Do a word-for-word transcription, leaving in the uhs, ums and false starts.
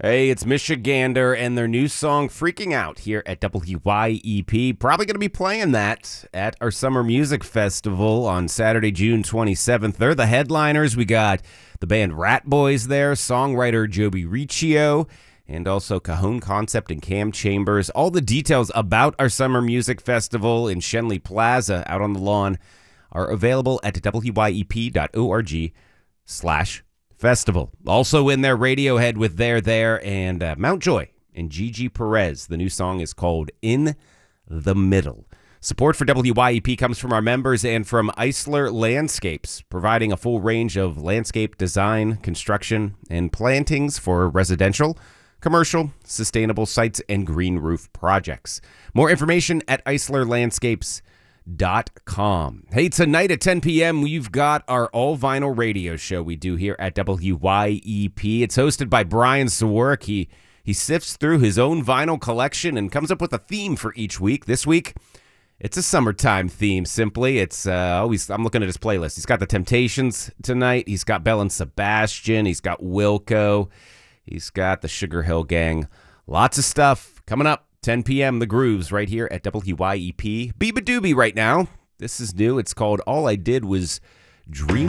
Hey, it's Michigander and their new song Freaking Out here at W Y E P. Probably going to be playing that at our Summer Music Festival on Saturday, June twenty-seventh. They're the headliners. We got the band Rat Boys there, songwriter Joby Riccio, and also Cajon Concept and Cam Chambers. All the details about our Summer Music Festival in Schenley Plaza out on the lawn are available at W Y E P dot org slash festival. Also in there, Radiohead with There There and uh, Mountjoy and Gigi Perez. The new song is called In the Middle. Support for W Y E P comes from our members and from Eisler Landscapes, providing a full range of landscape design, construction, and plantings for residential, commercial, sustainable sites, and green roof projects. More information at eisler landscapes dot com. Hey, tonight at ten p.m., we've got our all-vinyl radio show we do here at W Y E P. It's hosted by Brian Sawark. He, he sifts through his own vinyl collection and comes up with a theme for each week. This week, it's a summertime theme, simply. It's uh, always, I'm looking at his playlist. He's got The Temptations tonight. He's got Belle and Sebastian. He's got Wilco. He's got the Sugar Hill Gang. Lots of stuff coming up. ten p.m. The Grooves right here at W Y E P. Beabadoobie right now. This is new. It's called All I Did Was Dream.